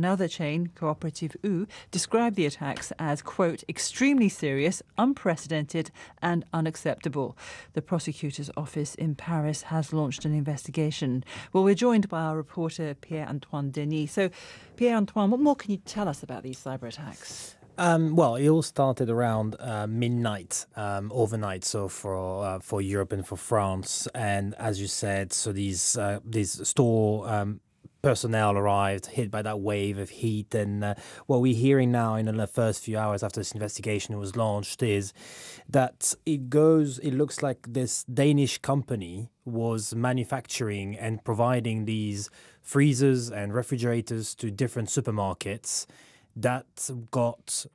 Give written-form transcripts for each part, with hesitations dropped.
another chain, Cooperative U, described the attacks as, quote, extremely serious, unprecedented and unacceptable. The prosecutor's office in Paris has launched an investigation. Well, we're joined by our reporter Pierre-Antoine Denis. So, Pierre-Antoine, what more can you tell us about these cyber attacks? Well, it all started around midnight, overnight, so for Europe and for France. And as you said, so these store personnel arrived, hit by that wave of heat. And what we're hearing now in the first few hours after this investigation was launched is that it looks like this Danish company was manufacturing and providing these freezers and refrigerators to different supermarkets that got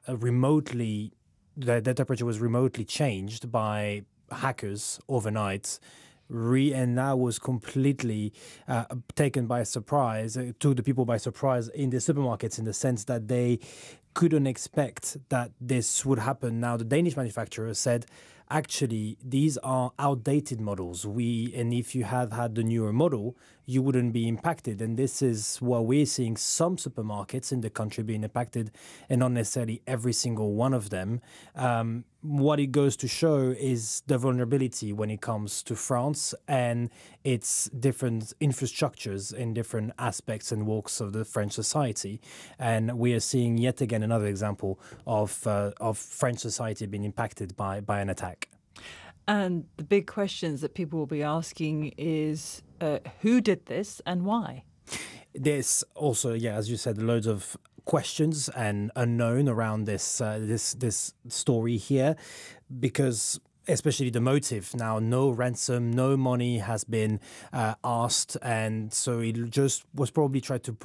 the temperature was remotely changed by hackers overnight, and that was completely taken by surprise, took the people by surprise in the supermarkets, in the sense that they couldn't expect that this would happen. Now, the Danish manufacturer said, actually, these are outdated models. And if you had had the newer model, you wouldn't be impacted. And this is what we're seeing some supermarkets in the country being impacted, and not necessarily every single one of them. What it goes to show is the vulnerability when it comes to France and its different infrastructures in different aspects and walks of the French society. And we are seeing yet again another example of French society being impacted by an attack. And the big questions that people will be asking is who did this and why? There's also, as you said, loads of questions and unknown around this story here, because especially the motive. Now, no ransom, no money has been asked, and so it just was probably tried to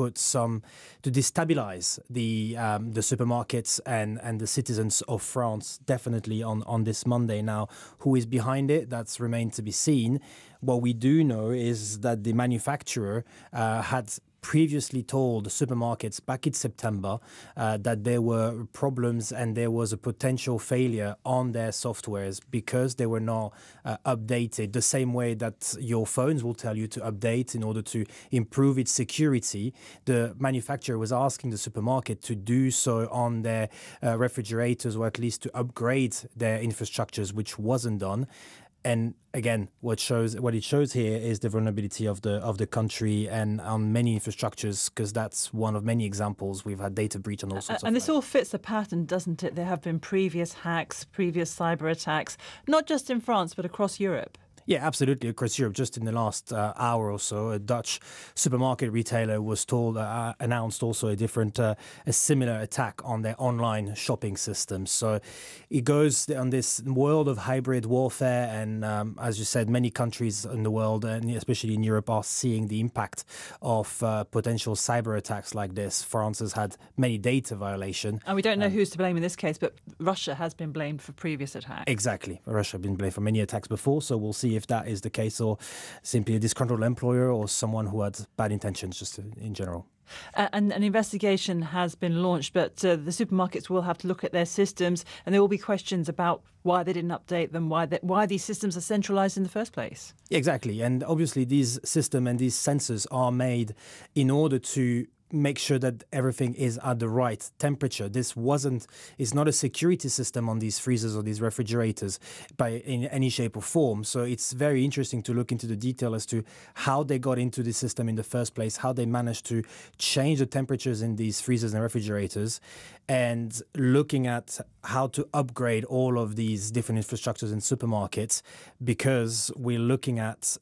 destabilize the supermarkets and the citizens of France, definitely on this Monday. Now, who is behind it? That's remained to be seen. What we do know is that the manufacturer had previously told the supermarkets back in September that there were problems and there was a potential failure on their softwares because they were not updated the same way that your phones will tell you to update in order to improve its security. The manufacturer was asking the supermarket to do so on their refrigerators, or at least to upgrade their infrastructures, which wasn't done. And again, what it shows here is the vulnerability of the country and on many infrastructures, because that's one of many examples. We've had data breach and all sorts of And this all fits a pattern, doesn't it? There have been previous hacks, previous cyber attacks, not just in France, but across Europe. Yeah, absolutely. Across Europe, just in the last hour or so, a Dutch supermarket retailer was announced also a similar attack on their online shopping system. So it goes on this world of hybrid warfare, and as you said, many countries in the world, and especially in Europe, are seeing the impact of potential cyber attacks like this. France has had many data violations. And we don't know who's to blame in this case, but Russia has been blamed for previous attacks. Exactly. Russia has been blamed for many attacks before, so we'll see if that is the case, or simply a disgruntled employer or someone who had bad intentions just in general. And an investigation has been launched, but the supermarkets will have to look at their systems, and there will be questions about why they didn't update them, why these systems are centralized in the first place. Exactly. And obviously these systems and these sensors are made in order to make sure that everything is at the right temperature. It's not a security system on these freezers or these refrigerators in any shape or form. So it's very interesting to look into the detail as to how they got into the system in the first place, how they managed to change the temperatures in these freezers and refrigerators, and looking at how to upgrade all of these different infrastructures in supermarkets, because we're looking at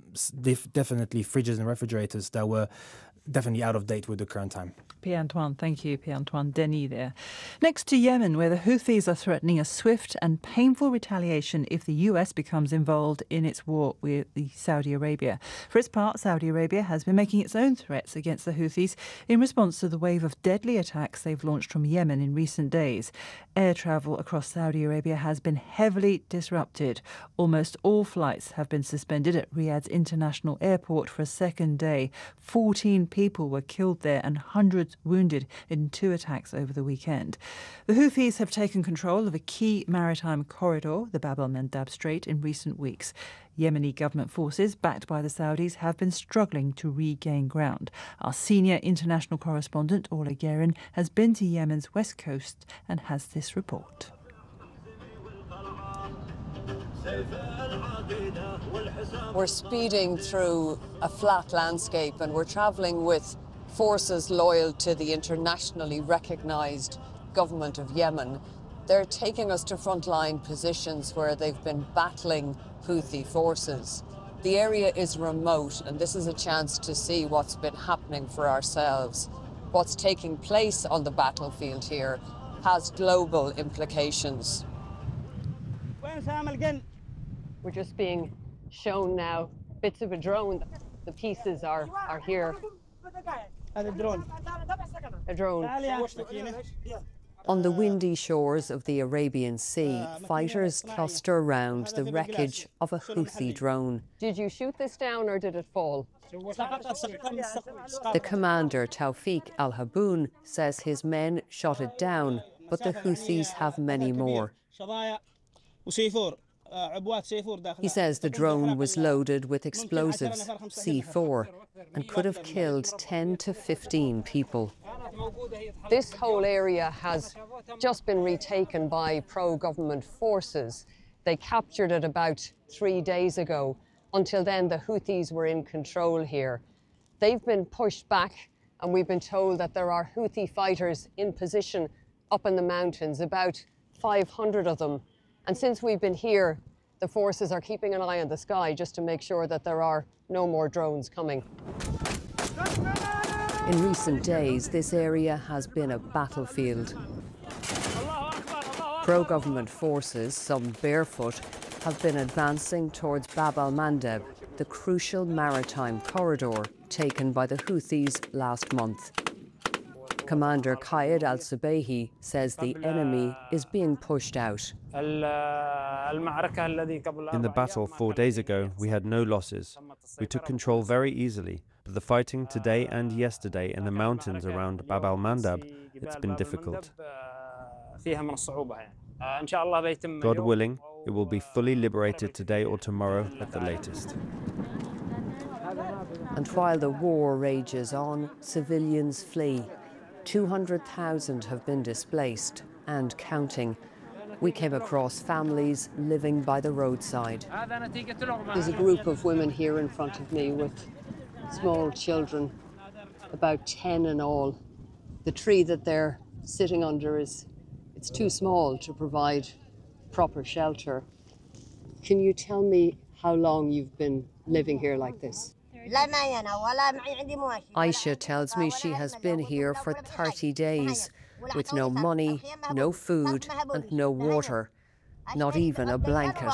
definitely fridges and refrigerators that were definitely out of date with the current time. Pierre-Antoine, thank you. Pierre-Antoine Denis there. Next to Yemen, where the Houthis are threatening a swift and painful retaliation if the US becomes involved in its war with Saudi Arabia. For its part, Saudi Arabia has been making its own threats against the Houthis in response to the wave of deadly attacks they've launched from Yemen in recent days. Air travel across Saudi Arabia has been heavily disrupted. Almost all flights have been suspended at Riyadh's international airport for a second day. 14 people were killed there and hundreds wounded in 2 attacks over the weekend. The Houthis have taken control of a key maritime corridor, the Bab el-Mandab Strait, in recent weeks. Yemeni government forces, backed by the Saudis, have been struggling to regain ground. Our senior international correspondent, Orla Guerin, has been to Yemen's west coast and has this report. We're speeding through a flat landscape and we're travelling with forces loyal to the internationally recognised government of Yemen. They're taking us to frontline positions where they've been battling Houthi forces. The area is remote and this is a chance to see what's been happening for ourselves. What's taking place on the battlefield here has global implications. We're just being shown now bits of a drone. The pieces are here. A drone. On the windy shores of the Arabian Sea, fighters cluster around the wreckage of a Houthi drone. Did you shoot this down or did it fall? The commander, Tawfiq al-Haboun, says his men shot it down, but the Houthis have many more. He says the drone was loaded with explosives, C4, and could have killed 10 to 15 people. This whole area has just been retaken by pro-government forces. They captured it about 3 days ago. Until then, the Houthis were in control here. They've been pushed back, and we've been told that there are Houthi fighters in position up in the mountains, about 500 of them. And since we've been here, the forces are keeping an eye on the sky just to make sure that there are no more drones coming. In recent days, this area has been a battlefield. Pro-government forces, some barefoot, have been advancing towards Bab el-Mandab, the crucial maritime corridor taken by the Houthis last month. Commander Qaid al-Subayhi says the enemy is being pushed out. In the battle 4 days ago, we had no losses. We took control very easily, but the fighting today and yesterday in the mountains around Bab el-Mandab, it's been difficult. God willing, it will be fully liberated today or tomorrow at the latest. And while the war rages on, civilians flee. 200,000 have been displaced and counting. We came across families living by the roadside. There's a group of women here in front of me with small children, about 10 in all. The tree that they're sitting under it's too small to provide proper shelter. Can you tell me how long you've been living here like this? Aisha tells me she has been here for 30 days with no money, no food and no water, not even a blanket.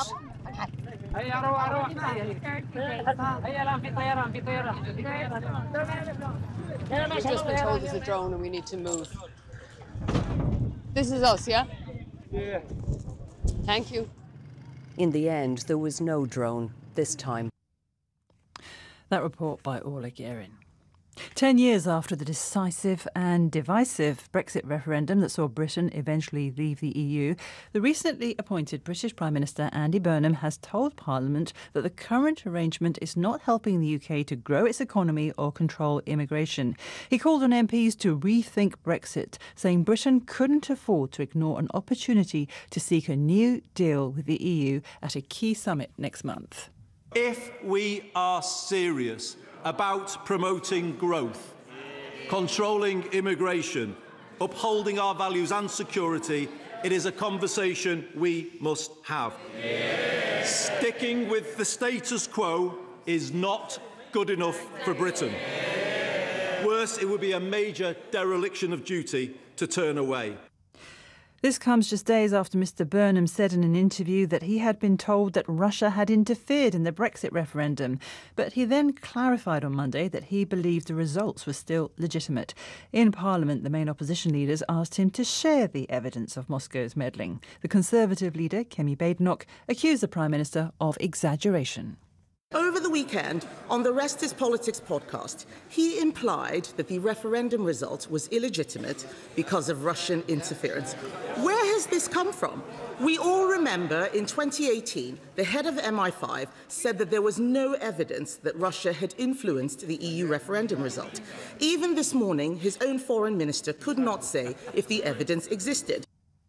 We've just been told there's a drone and we need to move. This is us, yeah? Yeah. Thank you. In the end, there was no drone this time. That report by Orla Guerin. 10 years after the decisive and divisive Brexit referendum that saw Britain eventually leave the EU, the recently appointed British Prime Minister Andy Burnham has told Parliament that the current arrangement is not helping the UK to grow its economy or control immigration. He called on MPs to rethink Brexit, saying Britain couldn't afford to ignore an opportunity to seek a new deal with the EU at a key summit next month. If we are serious about promoting growth, controlling immigration, upholding our values and security, it is a conversation we must have. Yeah. Sticking with the status quo is not good enough for Britain. Yeah. Worse, it would be a major dereliction of duty to turn away. This comes just days after Mr Burnham said in an interview that he had been told that Russia had interfered in the Brexit referendum. But he then clarified on Monday that he believed the results were still legitimate. In Parliament, the main opposition leaders asked him to share the evidence of Moscow's meddling. The Conservative leader, Kemi Badenoch, accused the Prime Minister of exaggeration. Over the weekend, on the Rest is Politics podcast, he implied that the referendum result was illegitimate because of Russian interference. Where has this come from? We all remember in 2018, the head of MI5 said that there was no evidence that Russia had influenced the EU referendum result. Even this morning, his own foreign minister could not say if the evidence existed.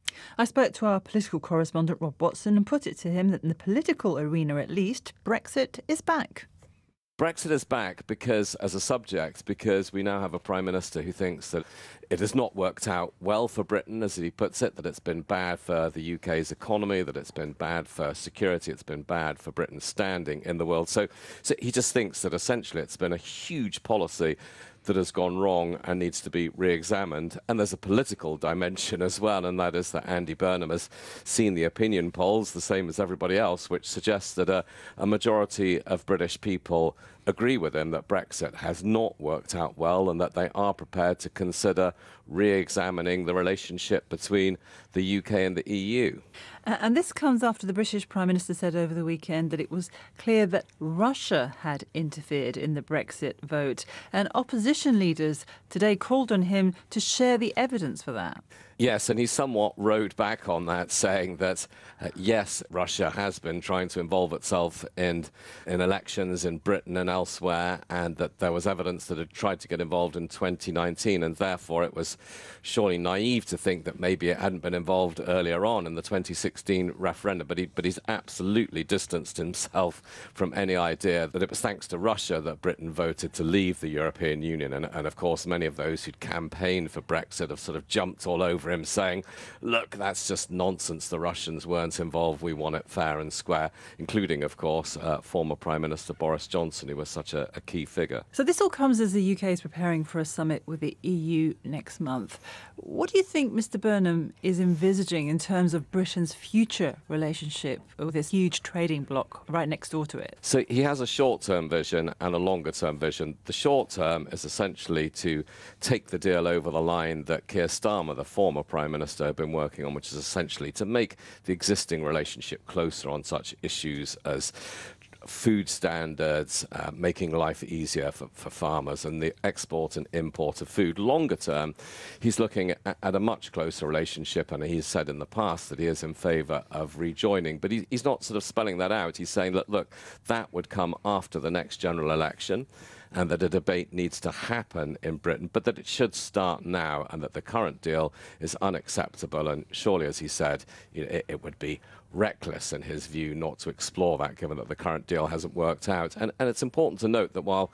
I spoke to our political correspondent Rob Watson and put it to him that in the political arena at least, Brexit is back. Brexit is back because, as a subject, because we now have a Prime Minister who thinks that it has not worked out well for Britain, as he puts it, that it's been bad for the UK's economy, that it's been bad for security, it's been bad for Britain's standing in the world. So he just thinks that essentially it's been a huge policy that has gone wrong and needs to be re-examined. And there's a political dimension as well, and that is that Andy Burnham has seen the opinion polls, the same as everybody else, which suggests that a majority of British people agree with him that Brexit has not worked out well and that they are prepared to consider re-examining the relationship between the UK and the EU. And this comes after the British Prime Minister said over the weekend that it was clear that Russia had interfered in the Brexit vote. And opposition leaders today called on him to share the evidence for that. Yes, and he somewhat rode back on that, saying that, yes, Russia has been trying to involve itself in elections in Britain and elsewhere, and that there was evidence that it tried to get involved in 2019, and therefore it was surely naive to think that maybe it hadn't been involved earlier on in the 2016 referendum. But he's absolutely distanced himself from any idea that it was thanks to Russia that Britain voted to leave the European Union. And of course, many of those who'd campaigned for Brexit have sort of jumped all over him, saying, look, that's just nonsense. The Russians weren't involved. We want it fair and square, including, of course, former Prime Minister Boris Johnson, who was such a key figure. So this all comes as the UK is preparing for a summit with the EU next month. What do you think Mr. Burnham is envisaging in terms of Britain's future relationship with this huge trading bloc right next door to it? So he has a short-term vision and a longer-term vision. The short-term is essentially to take the deal over the line that Keir Starmer, the former Prime Minister, had been working on, which is essentially to make the existing relationship closer on such issues as food standards, making life easier for farmers, and the export and import of food. Longer term, he's looking at a much closer relationship, and he's said in the past that he is in favour of rejoining. But he's not sort of spelling that out. He's saying that, look, that would come after the next general election, and that a debate needs to happen in Britain, but that it should start now, and that the current deal is unacceptable. And surely, as he said, it would be reckless, in his view, not to explore that, given that the current deal hasn't worked out. And it's important to note that while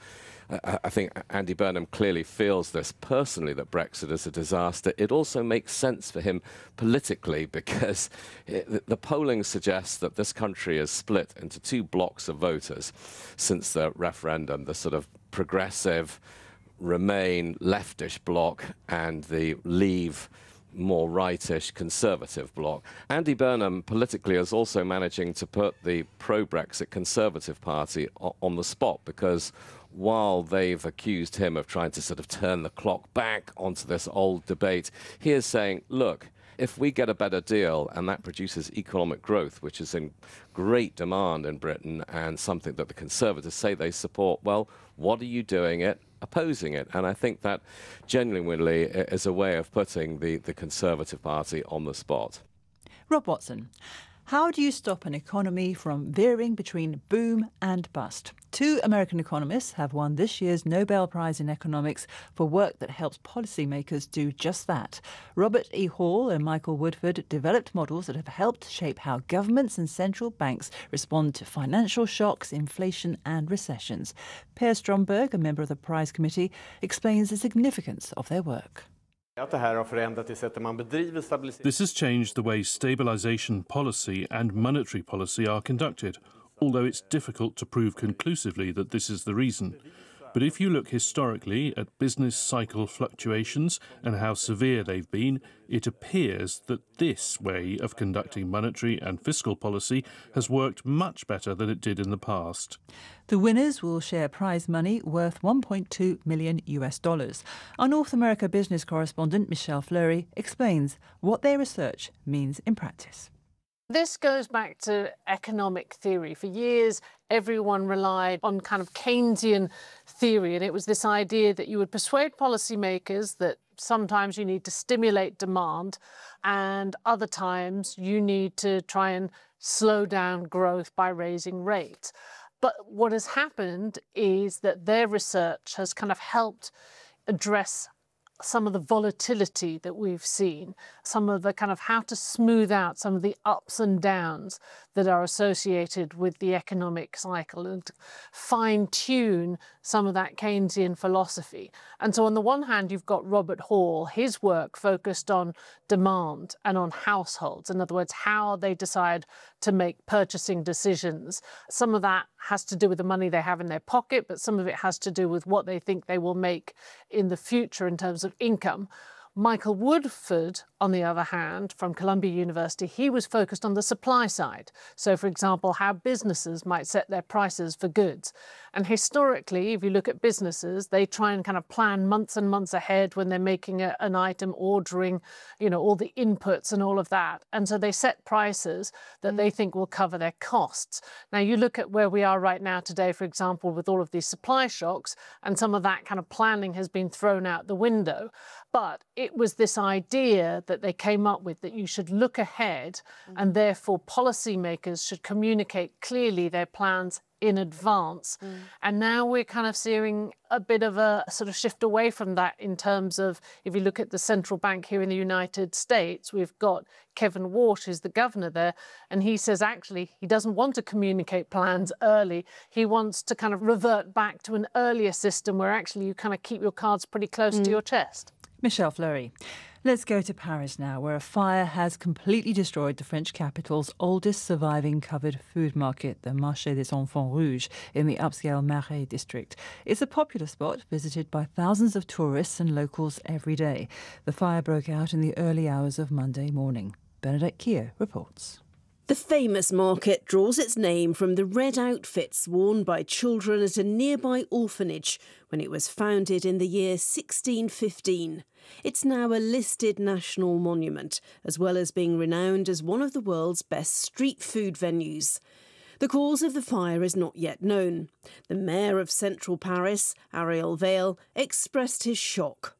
I think Andy Burnham clearly feels this personally, that Brexit is a disaster, it also makes sense for him politically, because the polling suggests that this country is split into two blocks of voters since the referendum: the sort of progressive, Remain, leftish bloc, and the Leave, more rightish, conservative bloc. Andy Burnham politically is also managing to put the pro-Brexit Conservative Party on the spot, because while they've accused him of trying to sort of turn the clock back onto this old debate, he is saying, look, if we get a better deal and that produces economic growth, which is in great demand in Britain and something that the Conservatives say they support, well, what are you doing opposing it? And I think that genuinely is a way of putting the Conservative Party on the spot. Rob Watson, how do you stop an economy from veering between boom and bust? Two American economists have won this year's Nobel Prize in Economics for work that helps policymakers do just that. Robert E. Hall and Michael Woodford developed models that have helped shape how governments and central banks respond to financial shocks, inflation and recessions. Per Stromberg, a member of the prize committee, explains the significance of their work. This has changed the way stabilisation policy and monetary policy are conducted, although it's difficult to prove conclusively that this is the reason. But if you look historically at business cycle fluctuations and how severe they've been, it appears that this way of conducting monetary and fiscal policy has worked much better than it did in the past. The winners will share prize money worth $1.2 million. Our North America business correspondent Michelle Fleury explains what their research means in practice. This goes back to economic theory. For years, everyone relied on kind of Keynesian theory, and it was this idea that you would persuade policymakers that sometimes you need to stimulate demand and other times you need to try and slow down growth by raising rates. But what has happened is that their research has kind of helped address some of the volatility that we've seen, some of the kind of how to smooth out some of the ups and downs that are associated with the economic cycle and fine-tune some of that Keynesian philosophy. And so on the one hand, you've got Robert Hall, his work focused on demand and on households. In other words, how they decide to make purchasing decisions. Some of that has to do with the money they have in their pocket, but some of it has to do with what they think they will make in the future in terms of income. Michael Woodford, on the other hand, from Columbia University, he was focused on the supply side. So, for example, how businesses might set their prices for goods. And historically, if you look at businesses, they try and kind of plan months and months ahead when they're making an item, ordering, all the inputs and all of that. And so they set prices that they think will cover their costs. Now, you look at where we are right now today, for example, with all of these supply shocks, and some of that kind of planning has been thrown out the window. But it was this idea that they came up with that you should look ahead and therefore policymakers should communicate clearly their plans in advance. And now we're kind of seeing a bit of a sort of shift away from that in terms of, if you look at the central bank here in the United States, we've got Kevin Warsh, who's the governor there, and he says actually he doesn't want to communicate plans early. He wants to kind of revert back to an earlier system where actually you kind of keep your cards pretty close to your chest. Michelle Fleury. Let's go to Paris now, where a fire has completely destroyed the French capital's oldest surviving covered food market, the Marché des Enfants Rouges, in the upscale Marais district. It's a popular spot visited by thousands of tourists and locals every day. The fire broke out in the early hours of Monday morning. Bernadette Keogh reports. The famous market draws its name from the red outfits worn by children at a nearby orphanage when it was founded in the year 1615. It's now a listed national monument, as well as being renowned as one of the world's best street food venues. The cause of the fire is not yet known. The mayor of central Paris, Ariel Vale, expressed his shock.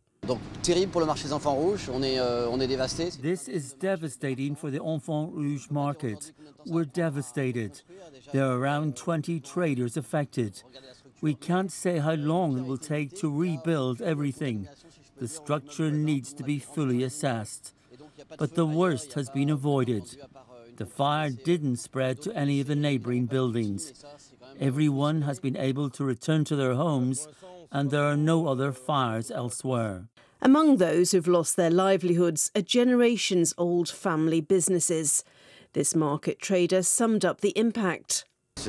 This is devastating for the Enfants Rouge market. We're devastated. There are around 20 traders affected. We can't say how long it will take to rebuild everything. The structure needs to be fully assessed. But the worst has been avoided. The fire didn't spread to any of the neighbouring buildings. Everyone has been able to return to their homes, and there are no other fires elsewhere. Among those who've lost their livelihoods are generations-old family businesses. This market trader summed up the impact.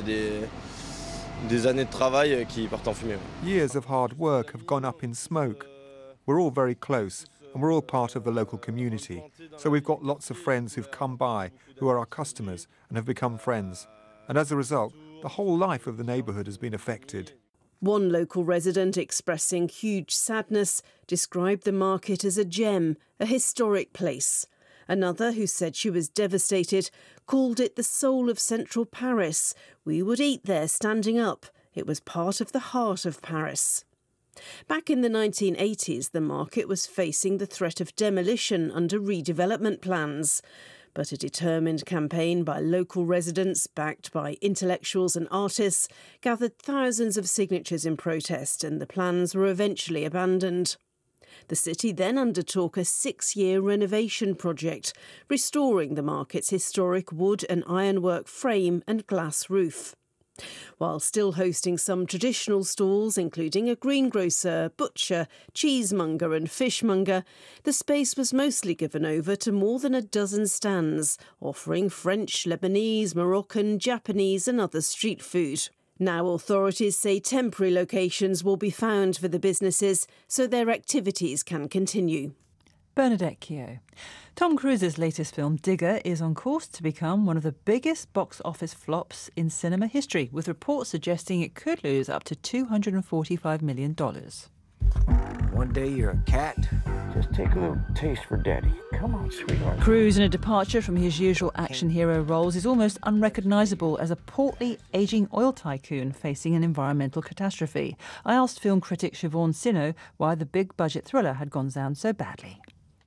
Years of hard work have gone up in smoke. We're all very close, and we're all part of the local community. So we've got lots of friends who've come by, who are our customers, and have become friends. And as a result, the whole life of the neighbourhood has been affected. One local resident, expressing huge sadness, described the market as a gem, a historic place. Another, who said she was devastated, called it the soul of central Paris. We would eat there standing up. It was part of the heart of Paris. Back in the 1980s, the market was facing the threat of demolition under redevelopment plans. But a determined campaign by local residents, backed by intellectuals and artists, gathered thousands of signatures in protest, and the plans were eventually abandoned. The city then undertook a 6-year renovation project, restoring the market's historic wood and ironwork frame and glass roof. While still hosting some traditional stalls, including a greengrocer, butcher, cheesemonger and fishmonger, the space was mostly given over to more than a dozen stands, offering French, Lebanese, Moroccan, Japanese and other street food. Now authorities say temporary locations will be found for the businesses so their activities can continue. Bernadette Keogh. Tom Cruise's latest film, Digger, is on course to become one of the biggest box office flops in cinema history, with reports suggesting it could lose up to $245 million. One day you're a cat, Just take a little taste for Daddy. Come on, sweetheart. Cruise, in a departure from his usual action hero roles, is almost unrecognisable as a portly, ageing oil tycoon facing an environmental catastrophe. I asked film critic Siobhan Sino why the big-budget thriller had gone down so badly.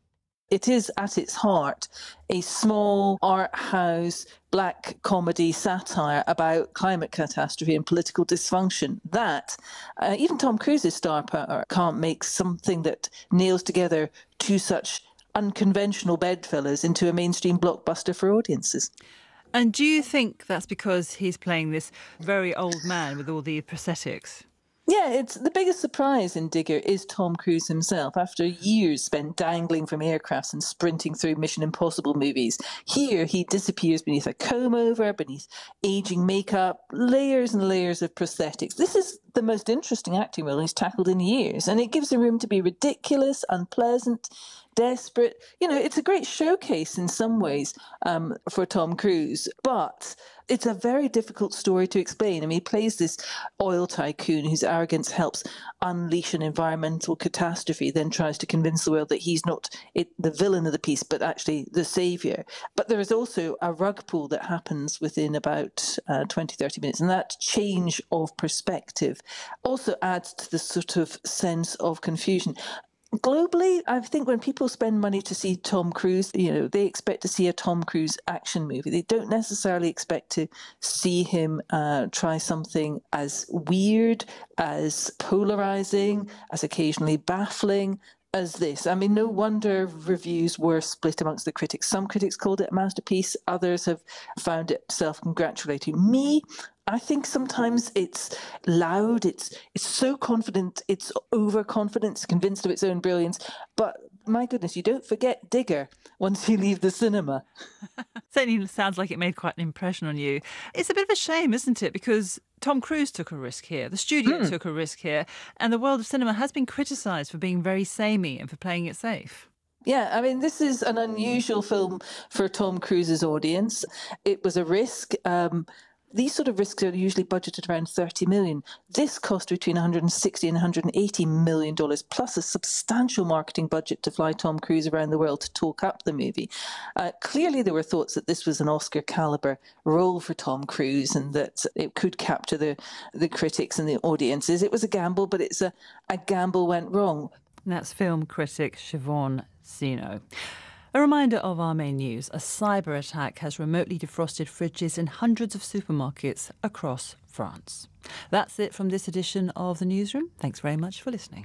It is, at its heart, a small art house black comedy satire about climate catastrophe and political dysfunction. That, even Tom Cruise's star power can't make something that nails together two such unconventional bedfellows into a mainstream blockbuster for audiences. And do you think that's because he's playing this very old man with all the prosthetics? Yeah, it's the biggest surprise in Digger is Tom Cruise himself. After years spent dangling from aircrafts and sprinting through Mission Impossible movies, here he disappears beneath a comb-over, beneath aging makeup, layers and layers of prosthetics. This is the most interesting acting role he's tackled in years, and it gives him room to be ridiculous, unpleasant, desperate. You know, it's a great showcase in some ways for Tom Cruise, but it's a very difficult story to explain. I mean, he plays this oil tycoon whose arrogance helps unleash an environmental catastrophe, then tries to convince the world that he's not the villain of the piece, but actually the saviour. But there is also a rug pull that happens within about 20, 30 minutes, and that change of perspective also adds to the sort of sense of confusion. Globally, I think when people spend money to see Tom Cruise, you know, they expect to see a Tom Cruise action movie. They don't necessarily expect to see him try something as weird, as polarizing, as occasionally baffling as this. I mean, no wonder reviews were split amongst the critics. Some critics called it a masterpiece. Others have found it self-congratulating. Me, I think sometimes it's loud, it's so confident, it's overconfident, it's convinced of its own brilliance. But my goodness, you don't forget Digger once you leave the cinema. Certainly sounds like it made quite an impression on you. It's a bit of a shame, isn't it? Because Tom Cruise took a risk here, the studio took a risk here, and the world of cinema has been criticised for being very samey and for playing it safe. Yeah, I mean, this is an unusual film for Tom Cruise's audience. It was a risk. These sort of risks are usually budgeted around $30 million. This cost between $160 and $180 million, plus a substantial marketing budget to fly Tom Cruise around the world to talk up the movie. Clearly, there were thoughts that this was an Oscar-caliber role for Tom Cruise and that it could capture the critics and the audiences. It was a gamble, but it's a gamble went wrong. And that's film critic Siobhan Sino. A reminder of our main news. A cyber attack has remotely defrosted fridges in hundreds of supermarkets across France. That's it from this edition of The Newsroom. Thanks very much for listening.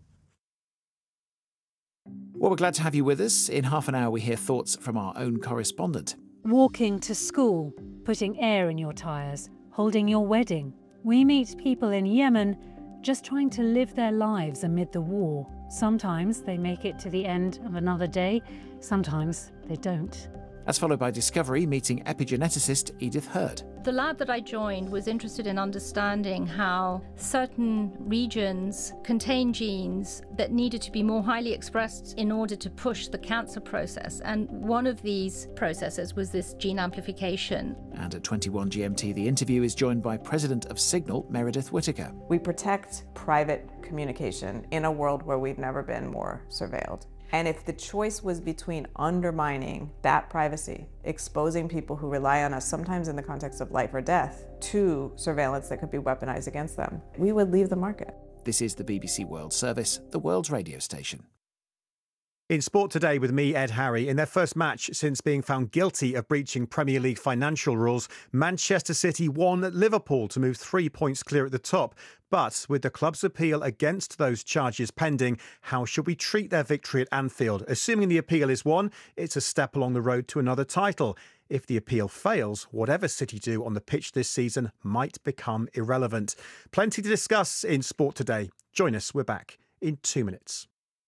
Well, we're glad to have you with us. In half an hour, we hear thoughts from our own correspondent. Walking to school, putting air in your tyres, holding your wedding. We meet people in Yemen just trying to live their lives amid the war. Sometimes they make it to the end of another day, sometimes they don't. That's followed by Discovery meeting epigeneticist Edith Hurd. The lab that I joined was interested in understanding how certain regions contain genes that needed to be more highly expressed in order to push the cancer process. And one of these processes was this gene amplification. And at 21 GMT, the interview is joined by President of Signal, Meredith Whittaker. We protect private communication in a world where we've never been more surveilled. And if the choice was between undermining that privacy, exposing people who rely on us, sometimes in the context of life or death, to surveillance that could be weaponized against them, we would leave the market. This is the BBC World Service, the world's radio station. In Sport Today with me, Ed Harry, in their first match since being found guilty of breaching Premier League financial rules, Manchester City won at Liverpool to move 3 points clear at the top. But with the club's appeal against those charges pending, how should we treat their victory at Anfield? Assuming the appeal is won, it's a step along the road to another title. If the appeal fails, whatever City do on the pitch this season might become irrelevant. Plenty to discuss in Sport Today. Join us, we're back in 2 minutes.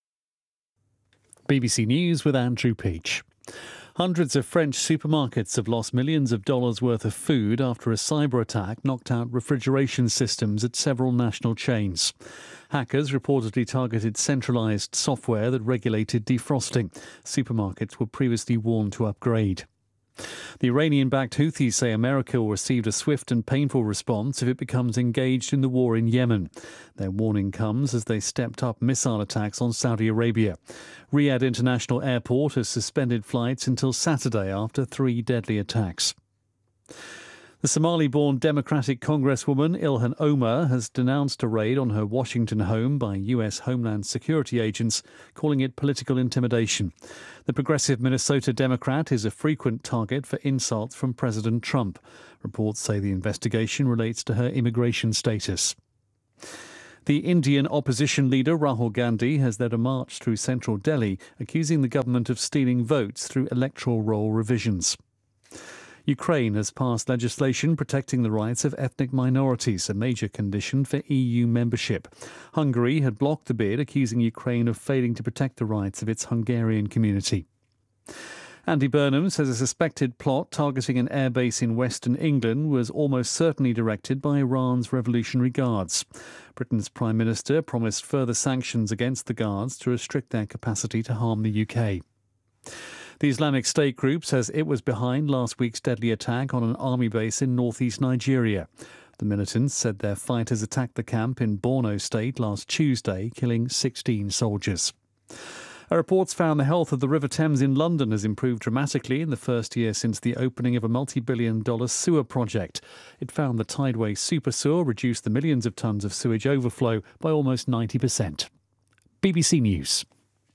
BBC News with Andrew Peach. Hundreds of French supermarkets have lost millions of dollars worth of food after a cyber attack knocked out refrigeration systems at several national chains. Hackers reportedly targeted centralised software that regulated defrosting. Supermarkets were previously warned to upgrade. The Iranian-backed Houthis say America will receive a swift and painful response if it becomes engaged in the war in Yemen. Their warning comes as they stepped up missile attacks on Saudi Arabia. Riyadh International Airport has suspended flights until Saturday after 3 deadly attacks. The Somali-born Democratic Congresswoman Ilhan Omar has denounced a raid on her Washington home by US Homeland Security agents, calling it political intimidation. The progressive Minnesota Democrat is a frequent target for insults from President Trump. Reports say the investigation relates to her immigration status. The Indian opposition leader Rahul Gandhi has led a march through central Delhi, accusing the government of stealing votes through electoral roll revisions. Ukraine has passed legislation protecting the rights of ethnic minorities, a major condition for EU membership. Hungary had blocked the bid, accusing Ukraine of failing to protect the rights of its Hungarian community. Andy Burnham says a suspected plot targeting an airbase in western England was almost certainly directed by Iran's Revolutionary Guards. Britain's Prime Minister promised further sanctions against the Guards to restrict their capacity to harm the UK. The Islamic State group says it was behind last week's deadly attack on an army base in northeast Nigeria. The militants said their fighters attacked the camp in Borno State last Tuesday, killing 16 soldiers. Reports found the health of the River Thames in London has improved dramatically in the first year since the opening of a multi-billion-dollar sewer project. It found the Tideway super sewer reduced the millions of tonnes of sewage overflow by almost 90%. BBC News.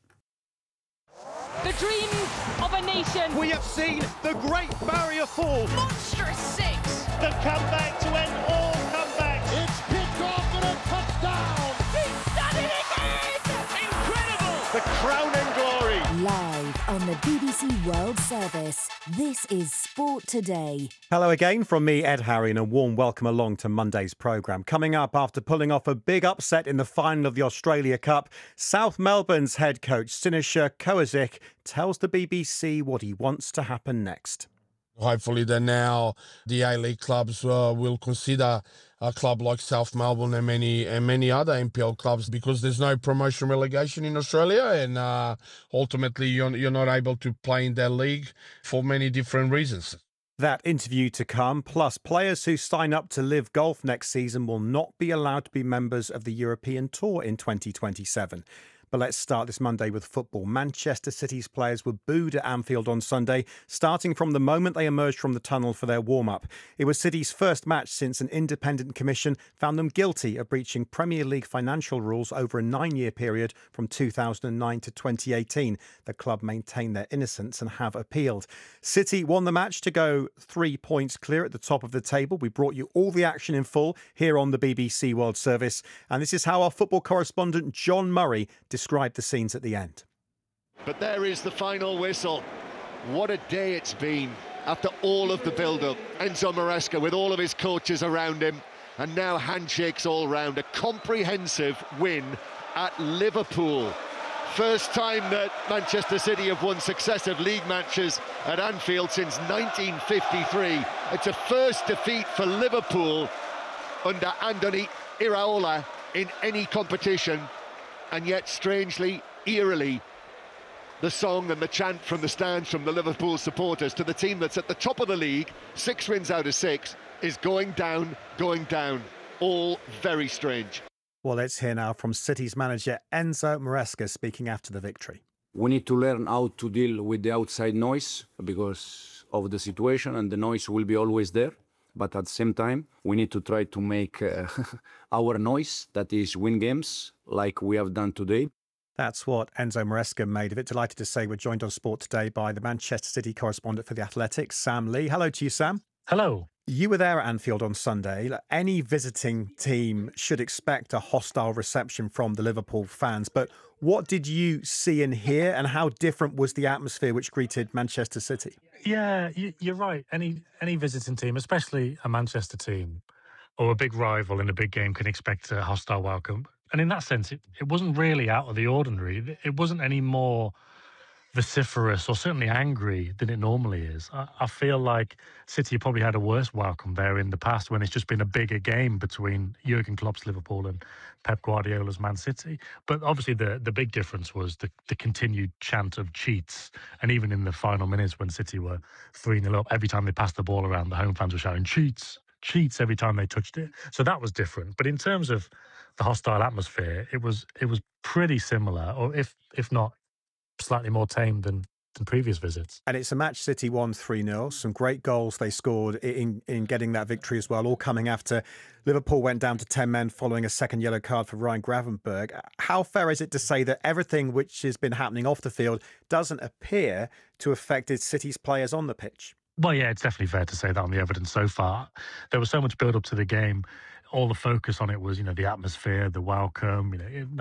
The dream of a nation. We have seen the Great Barrier Fall. Monstrous 6. The comeback to end all comebacks. It's picked off and a touchdown. He's done it again. Incredible. The crowning glory. Live on the BBC World Service. This is Sport Today. Hello again from me, Ed Harry, and a warm welcome along to Monday's programme. Coming up after pulling off a big upset in the final of the Australia Cup, South Melbourne's head coach Sinisha Kovacic tells the BBC what he wants to happen next. Hopefully that now the A-League clubs will consider a club like South Melbourne and many other NPL clubs, because there's no promotion relegation in Australia, and ultimately you're not able to play in that league for many different reasons. That interview to come, plus players who sign up to Live Golf next season will not be allowed to be members of the European Tour in 2027. But let's start this Monday with football. Manchester City's players were booed at Anfield on Sunday, starting from the moment they emerged from the tunnel for their warm-up. It was City's first match since an independent commission found them guilty of breaching Premier League financial rules over a 9-year period from 2009 to 2018. The club maintained their innocence and have appealed. City won the match to go 3 points clear at the top of the table. We brought you all the action in full here on the BBC World Service. And this is how our football correspondent John Murray described the scenes at the end. But there is the final whistle. What a day it's been after all of the build-up. Enzo Maresca with all of his coaches around him, and now handshakes all round. A comprehensive win at Liverpool. First time that Manchester City have won successive league matches at Anfield since 1953. It's a first defeat for Liverpool under Andoni Iraola in any competition. And yet, strangely, eerily, the song and the chant from the stands from the Liverpool supporters to the team that's at the top of the league, 6 wins out of 6, is going down. All very strange. Well, let's hear now from City's manager Enzo Maresca speaking after the victory. We need to learn how to deal with the outside noise because of the situation, and the noise will be always there. But at the same time, we need to try to make our noise, that is win games, like we have done today. That's what Enzo Maresca made of it. Delighted to say we're joined on Sport Today by the Manchester City correspondent for The Athletic, Sam Lee. Hello to you, Sam. Hello. You were there at Anfield on Sunday. Any visiting team should expect a hostile reception from the Liverpool fans. But what did you see and hear, and how different was the atmosphere which greeted Manchester City? Yeah, you're right. Any visiting team, especially a Manchester team or a big rival in a big game, can expect a hostile welcome. And in that sense, it wasn't really out of the ordinary. It wasn't any more vociferous or certainly angry than it normally is. I feel like City probably had a worse welcome there in the past when it's just been a bigger game between Jurgen Klopp's Liverpool and Pep Guardiola's Man City. But obviously the big difference was the continued chant of cheats. And even in the final minutes when City were 3-0 up, every time they passed the ball around, the home fans were shouting cheats, cheats every time they touched it. So that was different. But in terms of the hostile atmosphere, it was pretty similar, or if not slightly more tame than previous visits. And it's a match City won 3-0. Some great goals they scored in getting that victory as well, all coming after Liverpool went down to 10 men following a second yellow card for Ryan Gravenberch. How fair is it to say that everything which has been happening off the field doesn't appear to have affected City's players on the pitch? Well, yeah, it's definitely fair to say that on the evidence so far. There was so much build-up to the game. All the focus on it was, the atmosphere, the welcome,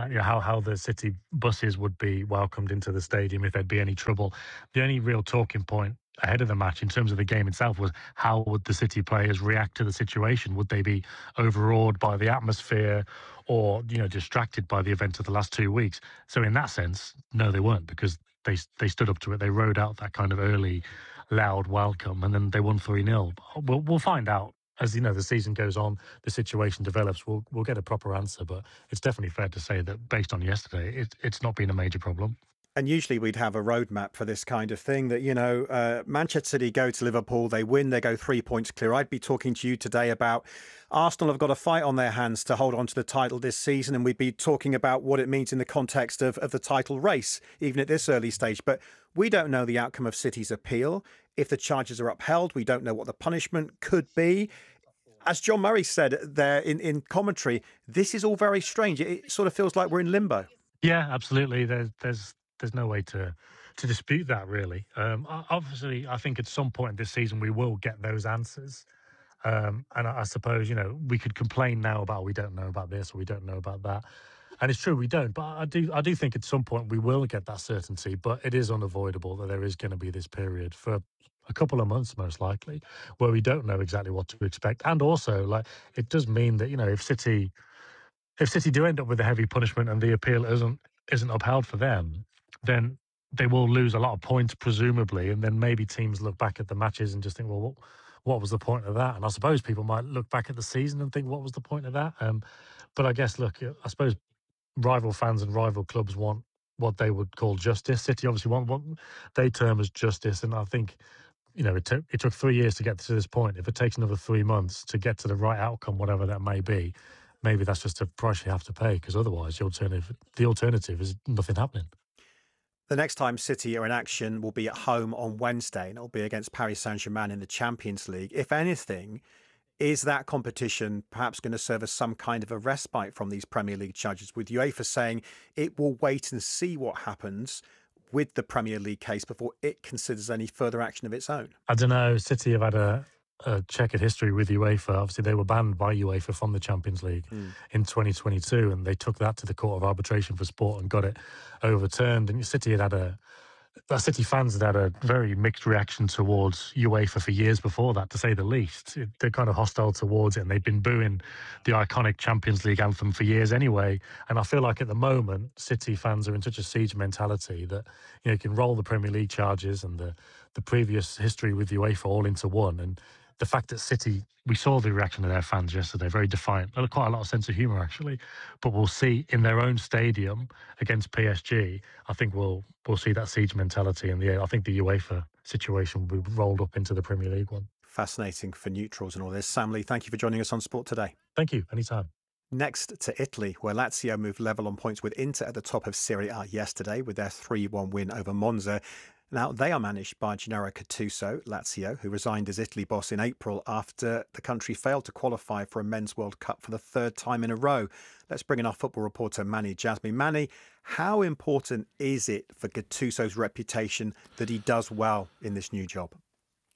how the City buses would be welcomed into the stadium if there'd be any trouble. The only real talking point ahead of the match in terms of the game itself was how would the City players react to the situation? Would they be overawed by the atmosphere or, distracted by the events of the last 2 weeks? So in that sense, no, they weren't, because they stood up to it. They rode out that kind of early, loud welcome, and then they won 3-0. We'll find out. As the season goes on, the situation develops, we'll get a proper answer. But it's definitely fair to say that based on yesterday, it's not been a major problem. And usually we'd have a roadmap for this kind of thing that, Manchester City go to Liverpool, they win, they go 3 points clear. I'd be talking to you today about Arsenal have got a fight on their hands to hold on to the title this season. And we'd be talking about what it means in the context of the title race, even at this early stage. But we don't know the outcome of City's appeal. If the charges are upheld, we don't know what the punishment could be. As John Murray said there in commentary, this is all very strange. It sort of feels like we're in limbo. Yeah, absolutely. There's no way to dispute that, really. Obviously, I think at some point this season we will get those answers. And I suppose, we could complain now about we don't know about this or we don't know about that. And it's true, we don't. But I do think at some point we will get that certainty. But it is unavoidable that there is going to be this period for a couple of months, most likely, where we don't know exactly what to expect. And also, it does mean that, if City do end up with a heavy punishment and the appeal isn't upheld for them, then they will lose a lot of points, presumably. And then maybe teams look back at the matches and just think, well, what was the point of that? And I suppose people might look back at the season and think, what was the point of that? But I guess, look, I suppose rival fans and rival clubs want what they would call justice. City obviously want what they term as justice. And I think, it took 3 years to get to this point. If it takes another 3 months to get to the right outcome, whatever that may be, maybe that's just a price you have to pay, because otherwise the alternative is nothing happening. The next time City are in action will be at home on Wednesday, and it'll be against Paris Saint-Germain in the Champions League. If anything, is that competition perhaps going to serve as some kind of a respite from these Premier League judges, with UEFA saying it will wait and see what happens with the Premier League case before it considers any further action of its own? I don't know. City have had a checkered history with UEFA. Obviously, they were banned by UEFA from the Champions League in 2022, and they took that to the Court of Arbitration for Sport and got it overturned. And City City fans had a very mixed reaction towards UEFA for years before that, to say the least. They're kind of hostile towards it, and they've been booing the iconic Champions League anthem for years anyway. And I feel like at the moment, City fans are in such a siege mentality that you can roll the Premier League charges and the previous history with UEFA all into one. And the fact that City, we saw the reaction of their fans yesterday, very defiant, quite a lot of sense of humour actually, but we'll see in their own stadium against PSG, I think we'll see that siege mentality, and I think the UEFA situation will be rolled up into the Premier League one. Fascinating for neutrals and all this. Sam Lee, thank you for joining us on Sport Today. Thank you, anytime. Next to Italy, where Lazio moved level on points with Inter at the top of Serie A yesterday with their 3-1 win over Monza. Now, they are managed by Gennaro Gattuso, Lazio, who resigned as Italy boss in April after the country failed to qualify for a Men's World Cup for the third time in a row. Let's bring in our football reporter, Manny Jasmine. Manny, how important is it for Gattuso's reputation that he does well in this new job?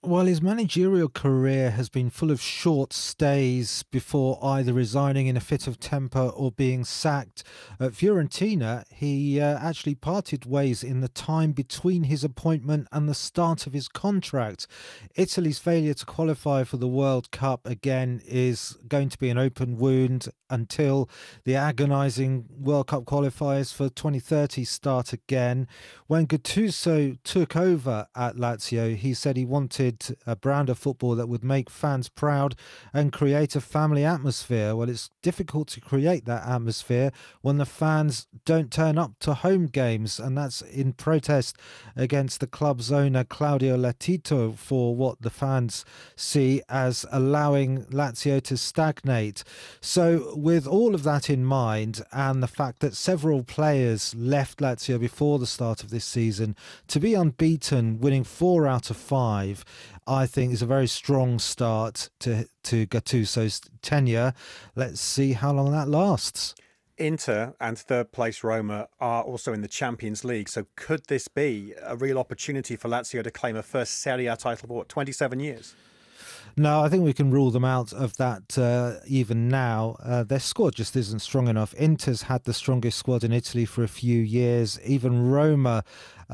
Well, his managerial career has been full of short stays before either resigning in a fit of temper or being sacked. At Fiorentina, he actually parted ways in the time between his appointment and the start of his contract. Italy's failure to qualify for the World Cup again is going to be an open wound until the agonising World Cup qualifiers for 2030 start again. When Gattuso took over at Lazio, he said he wanted a brand of football that would make fans proud and create a family atmosphere. Well, it's difficult to create that atmosphere when the fans don't turn up to home games, and that's in protest against the club's owner Claudio Latito for what the fans see as allowing Lazio to stagnate. So with all of that in mind, and the fact that several players left Lazio before the start of this season, to be unbeaten, winning 4 out of 5, I think is a very strong start to Gattuso's tenure. Let's see how long that lasts. Inter and third place Roma are also in the Champions League. So could this be a real opportunity for Lazio to claim a first Serie A title for 27 years? No, I think we can rule them out of that even now. Their squad just isn't strong enough. Inter's had the strongest squad in Italy for a few years. Even Roma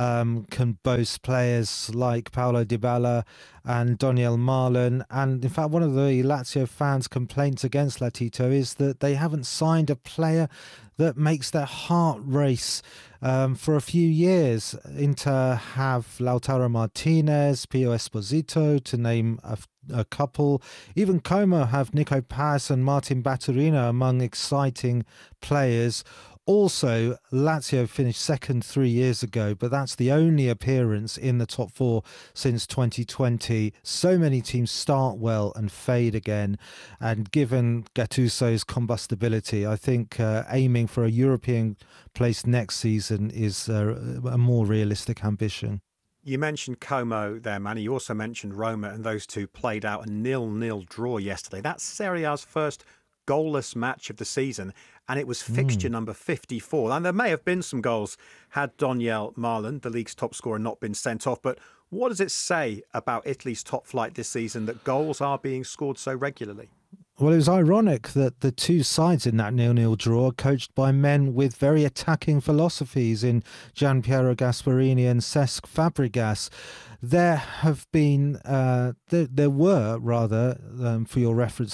can boast players like Paulo Dybala and Daniel Marlon. And in fact, one of the Lazio fans' complaints against Latito is that they haven't signed a player that makes their heart race. For a few years, Inter have Lautaro Martinez, Pio Esposito, to name a couple. Even Como have Nico Paz and Martin Baturina among exciting players. Also, Lazio finished second 3 years ago, but that's the only appearance in the top 4 since 2020. So many teams start well and fade again. And given Gattuso's combustibility, I think aiming for a European place next season is a more realistic ambition. You mentioned Como there, Manny. You also mentioned Roma, and those two played out a 0-0 draw yesterday. That's Serie A's first goalless match of the season, and it was fixture number 54. And there may have been some goals had Daniel Marlon, the league's top scorer, not been sent off. But what does it say about Italy's top flight this season that goals are being scored so regularly? Well, it was ironic that the two sides in that 0-0 draw are coached by men with very attacking philosophies in Gianpiero Gasperini and Cesc Fabregas. There have been, there were rather, for your reference,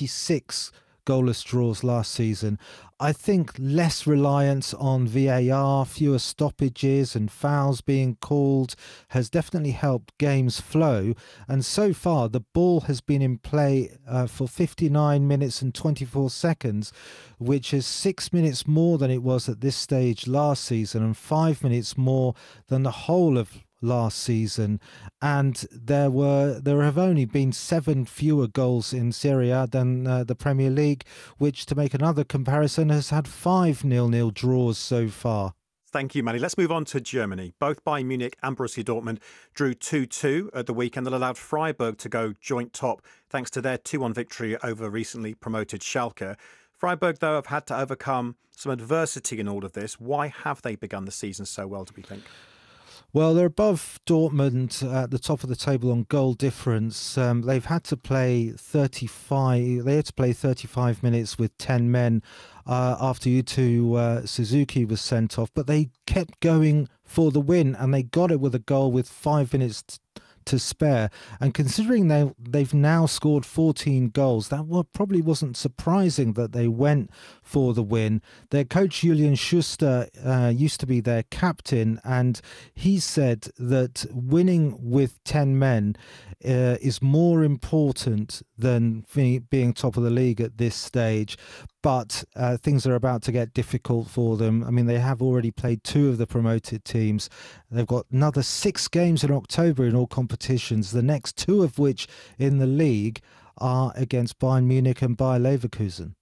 36 goalless draws last season. I think less reliance on VAR, fewer stoppages and fouls being called has definitely helped games flow. And so far, the ball has been in play for 59 minutes and 24 seconds, which is 6 minutes more than it was at this stage last season and 5 minutes more than the whole of last season. And there have only been 7 fewer goals in Serie A than the Premier League, which, to make another comparison, has had 5 0-0 draws so far. Thank you, Manny. Let's move on to Germany. Both Bayern Munich and Borussia Dortmund drew 2-2 at the weekend that allowed Freiburg to go joint top thanks to their 2-1 victory over recently promoted Schalke. Freiburg, though, have had to overcome some adversity in all of this. Why have they begun the season so well, do we think? Well, they're above Dortmund at the top of the table on goal difference. They've had to play 35. They had to play 35 minutes with 10 men after Yuto Suzuki was sent off, but they kept going for the win, and they got it with a goal with 5 minutes to spare. And considering they've now scored 14 goals, that probably wasn't surprising that they went for the win. Their coach Julian Schuster used to be their captain, and he said that winning with 10 men is more important than being top of the league at this stage. But things are about to get difficult for them. I mean, they have already played 2 of the promoted teams. They've got another 6 games in October in all competitions, the next 2 of which in the league are against Bayern Munich and Bayer Leverkusen.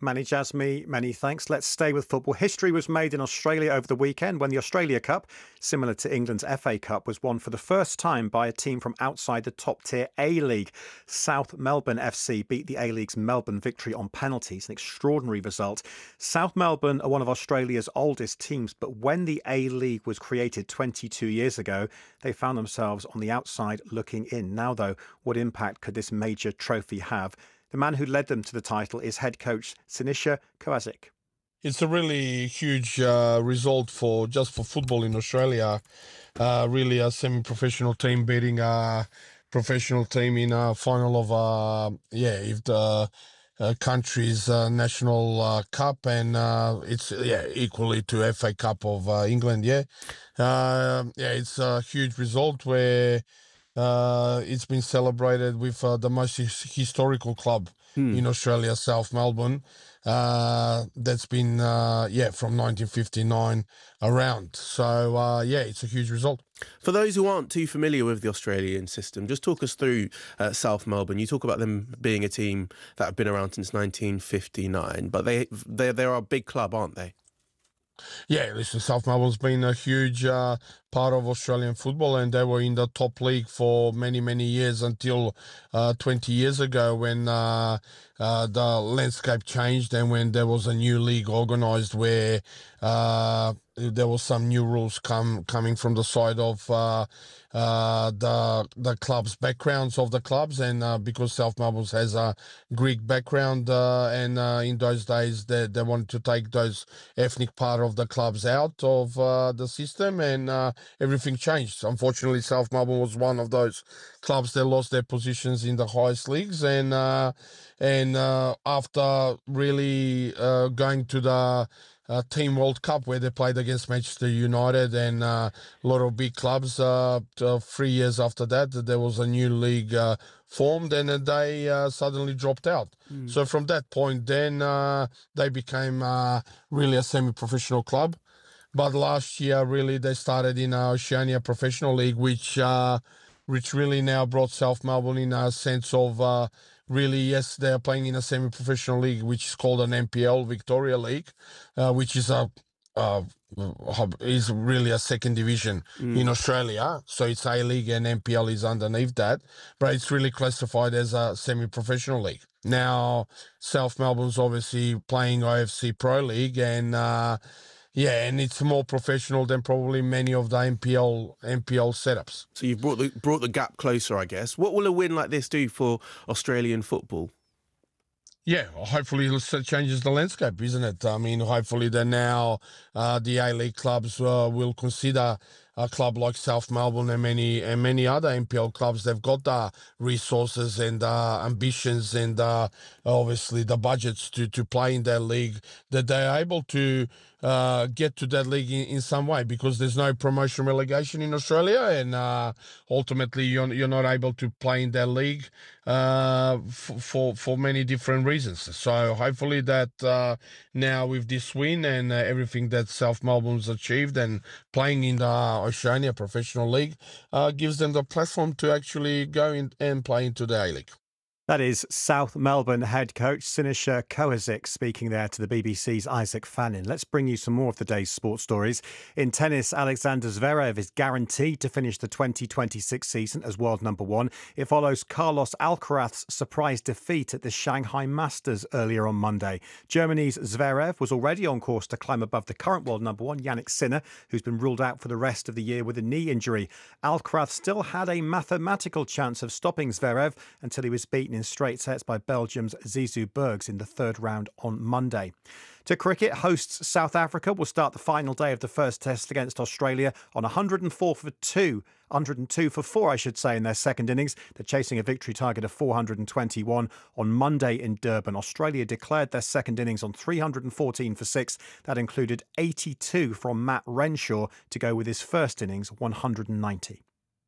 Many Jasmine, many thanks. Let's stay with football. History was made in Australia over the weekend when the Australia Cup, similar to England's FA Cup, was won for the first time by a team from outside the top-tier A-League. South Melbourne FC beat the A-League's Melbourne Victory on penalties, an extraordinary result. South Melbourne are one of Australia's oldest teams, but when the A-League was created 22 years ago, they found themselves on the outside looking in. Now, though, what impact could this major trophy have? The man who led them to the title is head coach Sinisa Kovacic. It's a really huge result for football in Australia. Really a semi-professional team beating a professional team in a final of if the country's national cup, and it's equally to FA Cup of England. It's a huge result where it's been celebrated with the most historical club in Australia, South Melbourne. That's been from 1959 around. So it's a huge result. For those who aren't too familiar with the Australian system, just talk us through South Melbourne. You talk about them being a team that have been around since 1959, but they are a big club, aren't they? Yeah, listen, South Melbourne's been a huge part of Australian football, and they were in the top league for many, many years until 20 years ago when the landscape changed and when there was a new league organised where there was some new rules coming from the side of the club's backgrounds of the clubs, and because South Melbourne has a Greek background, and in those days they wanted to take those ethnic part of the clubs out of the system, and everything changed. Unfortunately, South Melbourne was one of those clubs that lost their positions in the highest leagues, and after really going to the Team World Cup where they played against Manchester United and a lot of big clubs. 3 years after that, there was a new league formed, and they suddenly dropped out. So from that point, then they became really a semi-professional club. But last year, really, they started in Oceania Professional League, which really now brought South Melbourne in a sense of really, yes, they are playing in a semi-professional league, which is called an NPL, Victoria League, which is is really a second division in Australia. So it's A-League and NPL is underneath that, but it's really classified as a semi-professional league. Now, South Melbourne's obviously playing OFC Pro League, and and it's more professional than probably many of the NPL setups. So you've brought the gap closer, I guess. What will a win like this do for Australian football? Yeah, hopefully it changes the landscape, isn't it? I mean, hopefully then now the A-League clubs will consider a club like South Melbourne and many other NPL clubs. They've got the resources and ambitions and obviously the budgets to play in that league, that they're able to get to that league in some way, because there's no promotion relegation in Australia, and ultimately you're not able to play in that league for many different reasons. So hopefully that now with this win and everything that South Melbourne's achieved and playing in the Oceania Professional League gives them the platform to actually go in and play into the A-League. That is South Melbourne head coach Sinisa Kovacic speaking there to the BBC's Isaac Fannin. Let's bring you some more of the day's sports stories. In tennis, Alexander Zverev is guaranteed to finish the 2026 season as world number one. It follows Carlos Alcaraz's surprise defeat at the Shanghai Masters earlier on Monday. Germany's Zverev was already on course to climb above the current world number one, Jannik Sinner, who's been ruled out for the rest of the year with a knee injury. Alcaraz still had a mathematical chance of stopping Zverev until he was beaten in straight sets by Belgium's Zizou Bergs in the third round on Monday. To cricket, hosts South Africa will start the final day of the first test against Australia on 102 for 4, I should say, in their second innings. They're chasing a victory target of 421 on Monday in Durban. Australia declared their second innings on 314 for 6. That included 82 from Matt Renshaw to go with his first innings, 190.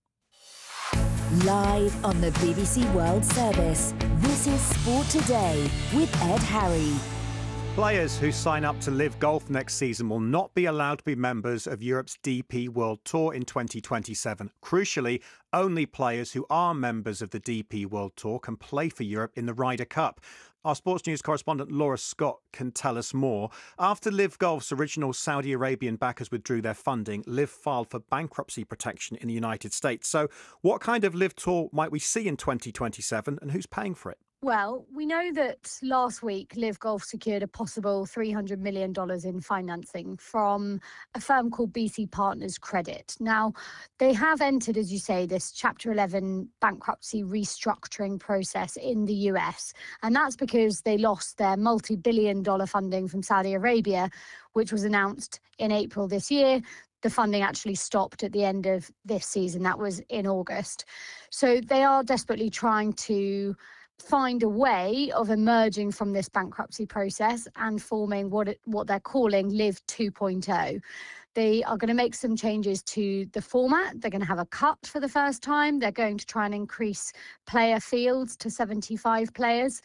Live on the BBC World Service, this is Sport Today with Ed Harry. Players who sign up to Live Golf next season will not be allowed to be members of Europe's DP World Tour in 2027. Crucially, only players who are members of the DP World Tour can play for Europe in the Ryder Cup. Our sports news correspondent Laura Scott can tell us more. After Live Golf's original Saudi Arabian backers withdrew their funding, Live filed for bankruptcy protection in the United States. So what kind of Live Tour might we see in 2027 and who's paying for it? Well, we know that last week Live Golf secured a possible $300 million in financing from a firm called BC Partners Credit. Now, they have entered, as you say, this Chapter 11 bankruptcy restructuring process in the US. And that's because they lost their multi-billion-dollar funding from Saudi Arabia, which was announced in April this year. The funding actually stopped at the end of this season. That was in August. So they are desperately trying to find a way of emerging from this bankruptcy process and forming what they're calling Live 2.0. They are going to make some changes to the format. They're going to have a cut for the first time. They're going to try and increase player fields to 75 players.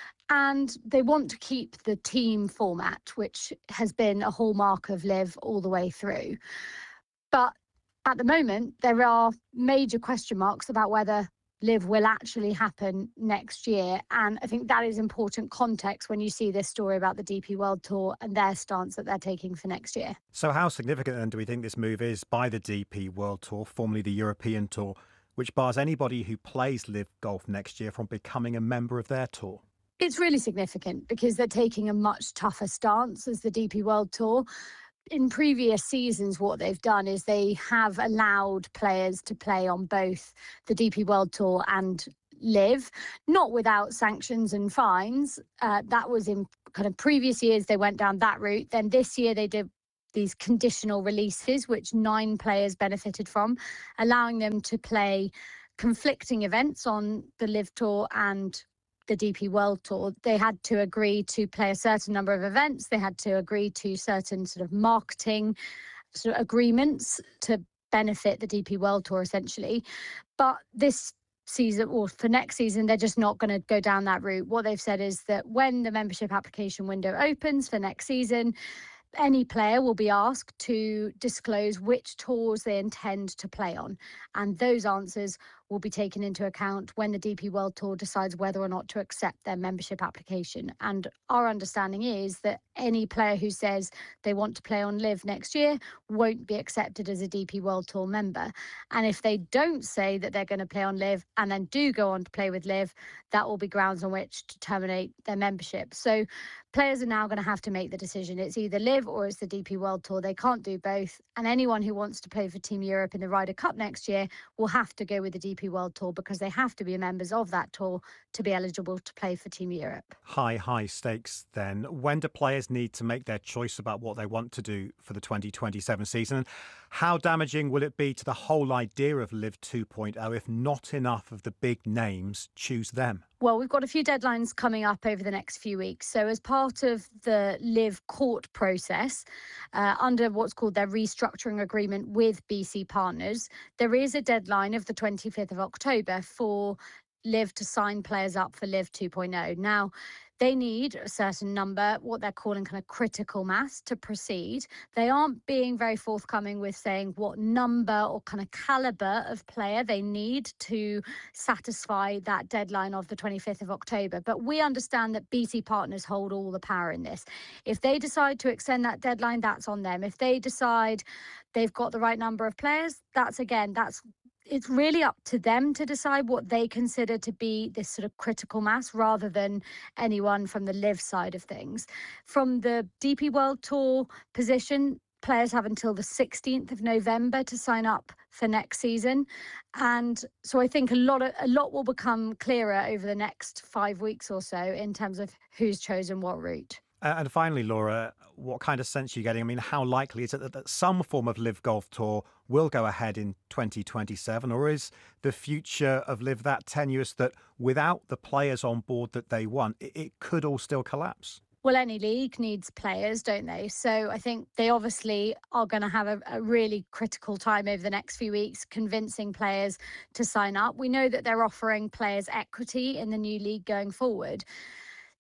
And they want to keep the team format, which has been a hallmark of Live all the way through. But at the moment, there are major question marks about whether Live will actually happen next year. And I think that is important context when you see this story about the DP World Tour and their stance that they're taking for next year. So how significant then do we think this move is by the DP World Tour, formerly the European Tour, which bars anybody who plays Live Golf next year from becoming a member of their tour? It's really significant because they're taking a much tougher stance as the DP World Tour. In previous seasons, what they've done is they have allowed players to play on both the DP World Tour and Live, not without sanctions and fines. That was in kind of previous years, they went down that route. Then this year they did these conditional releases, which 9 players benefited from, allowing them to play conflicting events on the Live Tour and the DP World Tour. They had to agree to play a certain number of events. They had to agree to certain sort of marketing sort of agreements to benefit the DP World Tour, essentially. But this season, or for next season, they're just not going to go down that route. What they've said is that when the membership application window opens for next season, any player will be asked to disclose which tours they intend to play on. And those answers will be taken into account when the DP World Tour decides whether or not to accept their membership application. And our understanding is that any player who says they want to play on Live next year won't be accepted as a DP World Tour member. And if they don't say that they're going to play on Live and then do go on to play with Live, that will be grounds on which to terminate their membership. So players are now going to have to make the decision. It's either Live or it's the DP World Tour. They can't do both. And anyone who wants to play for Team Europe in the Ryder Cup next year will have to go with the DP World Tour because they have to be members of that tour to be eligible to play for Team Europe. High stakes then. When do players need to make their choice about what they want to do for the 2027 season? How damaging will it be to the whole idea of Live 2.0 if not enough of the big names choose them? Well, we've got a few deadlines coming up over the next few weeks. So as part of the Live court process, under what's called their restructuring agreement with BC Partners, there is a deadline of the 25th of October for Live to sign players up for Live 2.0. Now, they need a certain number, what they're calling kind of critical mass, to proceed. They aren't being very forthcoming with saying what number or kind of caliber of player they need to satisfy that deadline of the 25th of October. But we understand that BC Partners hold all the power in this. If they decide to extend that deadline, that's on them. If they decide they've got the right number of players, it's really up to them to decide what they consider to be this sort of critical mass rather than anyone from the Live side of things. From the DP World Tour position, players have until the 16th of November to sign up for next season. And so I think a lot will become clearer over the next 5 weeks or so in terms of who's chosen what route. And finally, Laura, what kind of sense are you getting? I mean, how likely is it that some form of Live Golf Tour will go ahead in 2027? Or is the future of Live that tenuous that without the players on board that they want, it could all still collapse? Well, any league needs players, don't they? So I think they obviously are going to have a really critical time over the next few weeks convincing players to sign up. We know that they're offering players equity in the new league going forward.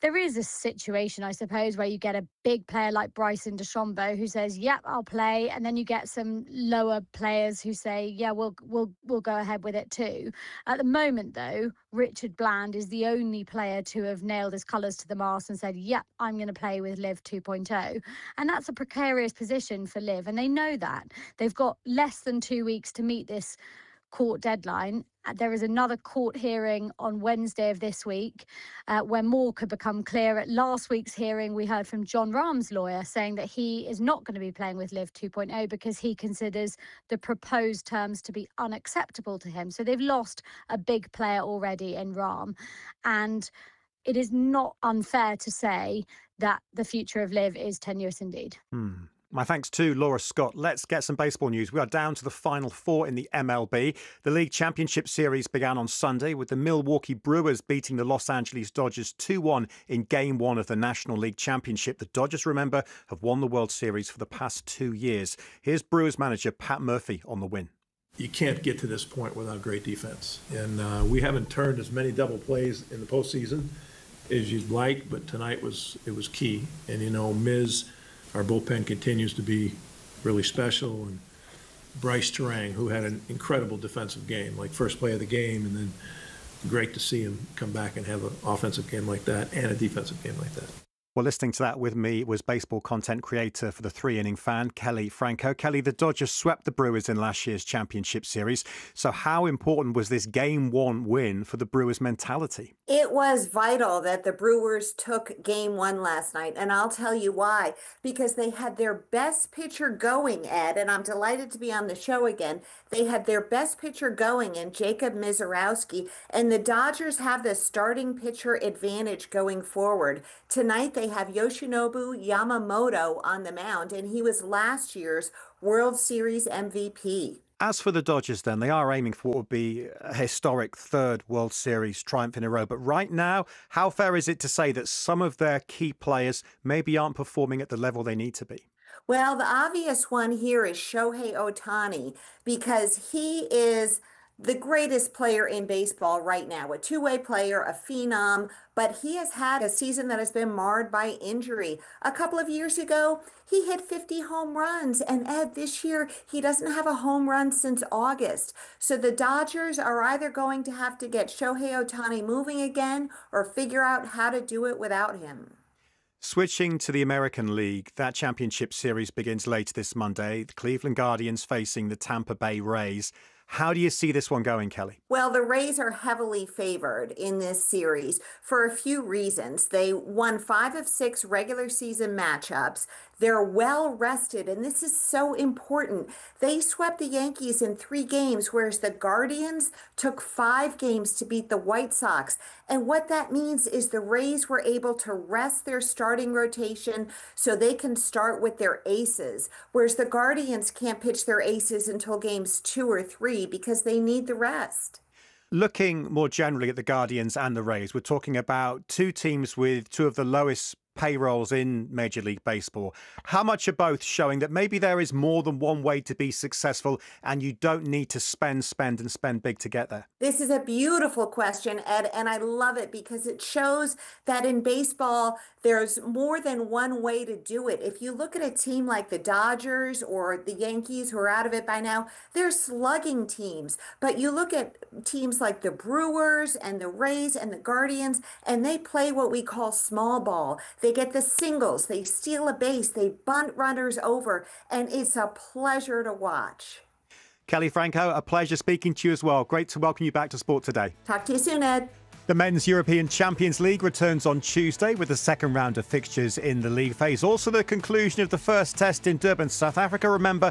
there is a situation, I suppose, where you get a big player like Bryson DeChambeau who says, "Yep, I'll play," and then you get some lower players who say, "Yeah, we'll go ahead with it too." At the moment, though, Richard Bland is the only player to have nailed his colours to the mast and said, "Yep, I'm going to play with Liv 2.0," and that's a precarious position for Liv, and they know that. They've got less than 2 weeks to meet this court deadline. There is another court hearing on Wednesday of this week where more could become clear. At last week's hearing, we heard from Jon Rahm's lawyer saying that he is not going to be playing with Liv 2.0 because he considers the proposed terms to be unacceptable to him. So they've lost a big player already in Rahm. And it is not unfair to say that the future of Liv is tenuous indeed. My thanks to Laura Scott. Let's get some baseball news. We are down to the final four in the MLB. The League Championship Series began on Sunday with the Milwaukee Brewers beating the Los Angeles Dodgers 2-1 in Game 1 of the National League Championship. The Dodgers, remember, have won the World Series for the past 2 years. Here's Brewers manager Pat Murphy on the win. You can't get to this point without great defense. And we haven't turned as many double plays in the postseason as you'd like, but tonight it was key. And, you know, Miz, our bullpen continues to be really special, and Bryce Terang, who had an incredible defensive game, like first play of the game, and then great to see him come back and have an offensive game like that and a defensive game like that. Well, listening to that with me was baseball content creator for the 3-Inning Fan, Kelly Franco. Kelly, the Dodgers swept the Brewers in last year's championship series. So how important was this Game 1 win for the Brewers' mentality? It was vital that the Brewers took Game 1 last night, and I'll tell you why. Because they had their best pitcher going, Ed, and I'm delighted to be on the show again. They had their best pitcher going in Jacob Misiorowski, and the Dodgers have the starting pitcher advantage going forward. Tonight they have Yoshinobu Yamamoto on the mound, and he was last year's World Series MVP. As for the Dodgers, then, they are aiming for what would be a historic third World Series triumph in a row. But right now, how fair is it to say that some of their key players maybe aren't performing at the level they need to be? Well, the obvious one here is Shohei Ohtani, because he is the greatest player in baseball right now, a two-way player, a phenom, but he has had a season that has been marred by injury. A couple of years ago, he hit 50 home runs, and Ed, this year, he doesn't have a home run since August. So the Dodgers are either going to have to get Shohei Ohtani moving again or figure out how to do it without him. Switching to the American League, that championship series begins later this Monday. The Cleveland Guardians facing the Tampa Bay Rays. How do you see this one going, Kelly? Well, the Rays are heavily favored in this series for a few reasons. They won 5 of 6 regular season matchups. They're well rested, and this is so important. They swept the Yankees in 3 games, whereas the Guardians took 5 games to beat the White Sox. And what that means is the Rays were able to rest their starting rotation so they can start with their aces, whereas the Guardians can't pitch their aces until games 2 or 3 because they need the rest. Looking more generally at the Guardians and the Rays, we're talking about 2 teams with 2 of the lowest payrolls in Major League Baseball. How much are both showing that maybe there is more than one way to be successful and you don't need to spend big to get there? This is a beautiful question, Ed, and I love it because it shows that in baseball, there's more than one way to do it. If you look at a team like the Dodgers or the Yankees, who are out of it by now, they're slugging teams. But you look at teams like the Brewers and the Rays and the Guardians, and they play what we call small ball. They get the singles, they steal a base, they bunt runners over, and it's a pleasure to watch. Kelly Franco, a pleasure speaking to you as well. Great to welcome you back to Sport Today. Talk to you soon, Ed. The Men's European Champions League returns on Tuesday with the second round of fixtures in the league phase. Also the conclusion of the first test in Durban, South Africa. Remember,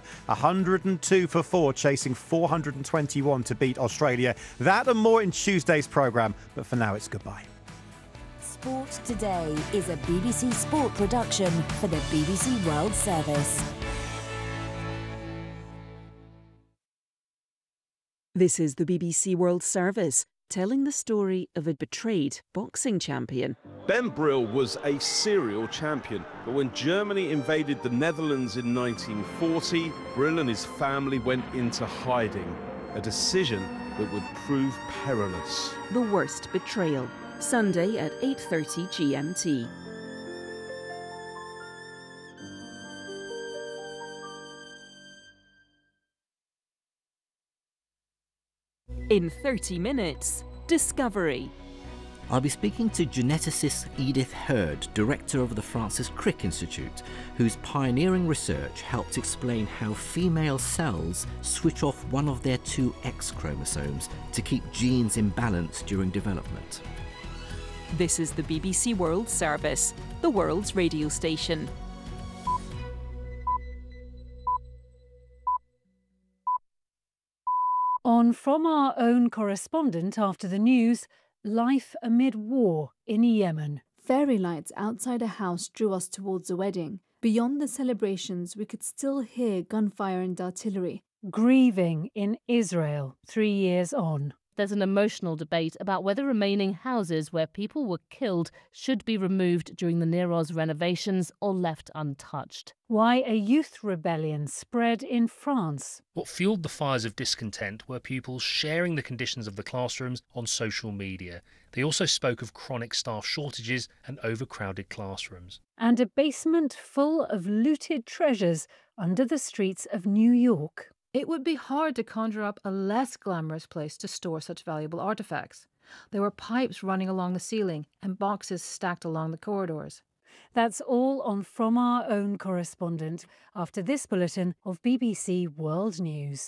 102 for 4, chasing 421 to beat Australia. That and more in Tuesday's programme. But for now, it's goodbye. Sport Today is a BBC Sport production for the BBC World Service. This is the BBC World Service, telling the story of a betrayed boxing champion. Ben Brill was a serial champion, but when Germany invaded the Netherlands in 1940, Brill and his family went into hiding, a decision that would prove perilous. The worst betrayal. Sunday at 8:30 GMT. In 30 minutes, Discovery. I'll be speaking to geneticist Edith Hurd, director of the Francis Crick Institute, whose pioneering research helped explain how female cells switch off one of their 2 X chromosomes to keep genes in balance during development. This is the BBC World Service, the world's radio station. On From Our Own Correspondent after the news, life amid war in Yemen. Fairy lights outside a house drew us towards a wedding. Beyond the celebrations, we could still hear gunfire and artillery. Grieving in Israel 3 years on. There's an emotional debate about whether remaining houses where people were killed should be removed during the Niroz renovations or left untouched. Why a youth rebellion spread in France. What fueled the fires of discontent were pupils sharing the conditions of the classrooms on social media. They also spoke of chronic staff shortages and overcrowded classrooms. And a basement full of looted treasures under the streets of New York. It would be hard to conjure up a less glamorous place to store such valuable artifacts. There were pipes running along the ceiling and boxes stacked along the corridors. That's all on From Our Own Correspondent after this bulletin of BBC World News.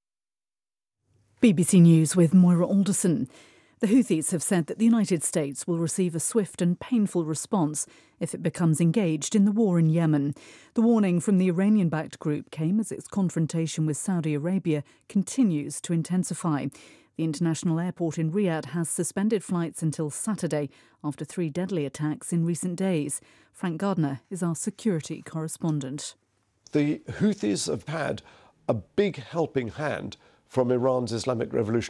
BBC News with Moira Alderson. The Houthis have said that the United States will receive a swift and painful response if it becomes engaged in the war in Yemen. The warning from the Iranian-backed group came as its confrontation with Saudi Arabia continues to intensify. The international airport in Riyadh has suspended flights until Saturday after 3 deadly attacks in recent days. Frank Gardner is our security correspondent. The Houthis have had a big helping hand from Iran's Islamic Revolutionary